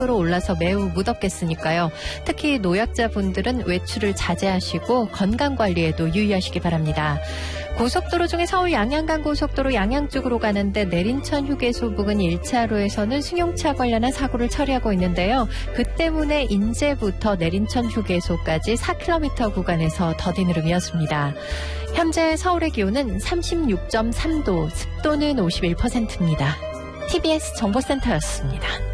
으로 올라서 매우 무덥겠으니까요. 특히 노약자분들은 외출을 자제하시고 건강관리에도 유의하시기 바랍니다. 고속도로 중에 서울 양양간 고속도로 양양 쪽으로 가는데 내린천 휴게소 부근 1차로에서는 승용차 관련한 사고를 처리하고 있는데요. 그 때문에 인제부터 내린천 휴게소까지 4km 구간에서 더딘 흐름이었습니다. 현재 서울의 기온은 36.3도, 습도는 51%입니다. TBS 정보센터였습니다.